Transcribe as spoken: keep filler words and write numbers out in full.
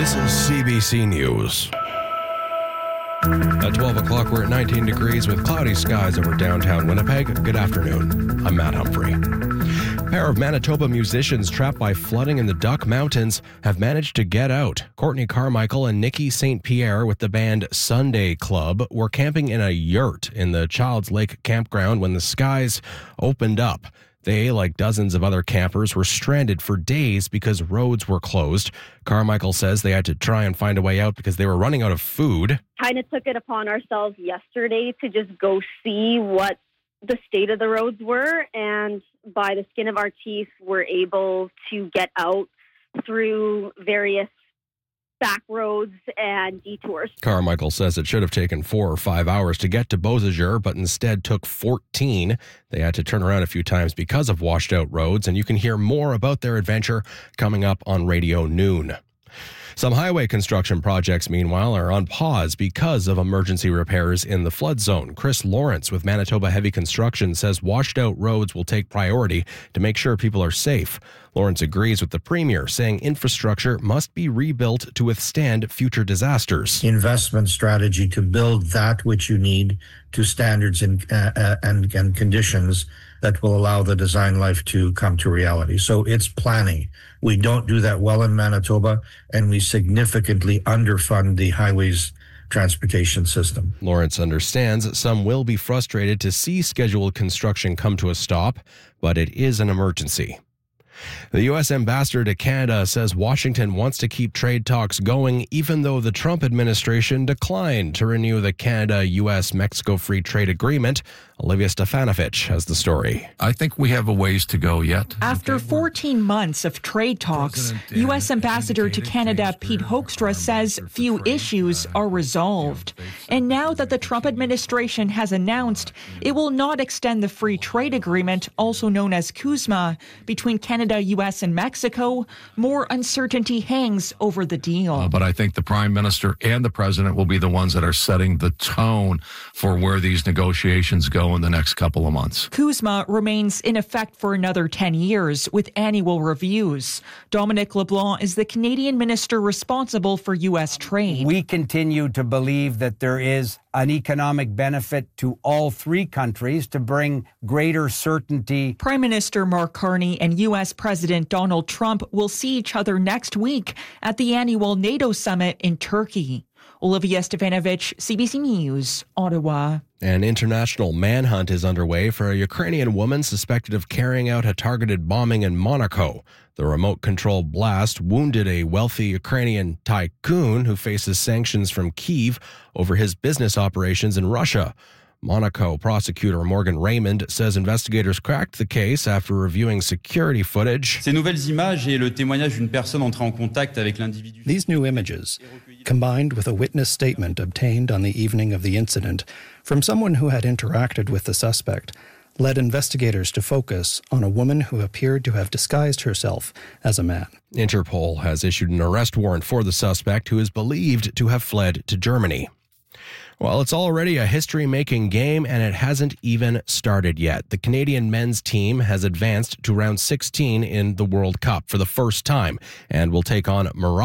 This is C B C News. At twelve o'clock, we're at nineteen degrees with cloudy skies over downtown Winnipeg. Good afternoon. I'm Matt Humphrey. A pair of Manitoba musicians trapped by flooding in the Duck Mountains have managed to get out. Courtney Carmichael and Nikki Saint Pierre with the band Sunday Club were camping in a yurt in the Childs Lake campground when the skies opened up. They, like dozens of other campers, were stranded for days because roads were closed. Carmichael says they had to try and find a way out because they were running out of food. Kind of took it upon ourselves yesterday to just go see what the state of the roads were, and by the skin of our teeth, we're able to get out through various back roads and detours. Carmichael says it should have taken four or five hours to get to Beausejour, but instead took fourteen. They had to turn around a few times because of washed out roads, and you can hear more about their adventure coming up on Radio Noon. Some highway construction projects, meanwhile, are on pause because of emergency repairs in the flood zone. Chris Lawrence with Manitoba Heavy Construction says washed out roads will take priority to make sure people are safe. Lawrence agrees with the Premier, saying infrastructure must be rebuilt to withstand future disasters. Investment strategy to build that which you need to standards and, uh, and, and conditions that will allow the design life to come to reality. So it's planning. We don't do that well in Manitoba, and we significantly underfund the highways transportation system. Lawrence understands some will be frustrated to see scheduled construction come to a stop, but it is an emergency. The U S ambassador to Canada says Washington wants to keep trade talks going even though the Trump administration declined to renew the Canada-U S-Mexico Free Trade Agreement. Olivia Stefanovich has the story. I think we have a ways to go yet. After fourteen months of trade talks, U S Ambassador to Canada Pete Hoekstra says few issues are resolved. And now that the Trump administration has announced it will not extend the Free Trade Agreement, also known as CUSMA, between Canada, U S, and Mexico, more uncertainty hangs over the deal. Uh, but I think the Prime Minister and the President will be the ones that are setting the tone for where these negotiations go in the next couple of months. CUSMA remains in effect for another ten years with annual reviews. Dominic LeBlanc is the Canadian minister responsible for U S trade. We continue to believe that there is an economic benefit to all three countries to bring greater certainty. Prime Minister Mark Carney and U S President Donald Trump will see each other next week at the annual NATO summit in Turkey. Olivia Stefanovich, C B C News, Ottawa. An international manhunt is underway for a Ukrainian woman suspected of carrying out a targeted bombing in Monaco. The remote-controlled blast wounded a wealthy Ukrainian tycoon who faces sanctions from Kyiv over his business operations in Russia. Monaco prosecutor Morgan Raymond says investigators cracked the case after reviewing security footage. Ces nouvelles images et le témoignage d'une personne entrée en contact avec l'individu. These new images, combined with a witness statement obtained on the evening of the incident from someone who had interacted with the suspect, led investigators to focus on a woman who appeared to have disguised herself as a man. Interpol has issued an arrest warrant for the suspect, who is believed to have fled to Germany. Well, it's already a history-making game, and it hasn't even started yet. The Canadian men's team has advanced to round sixteen in the World Cup for the first time and will take on Morocco.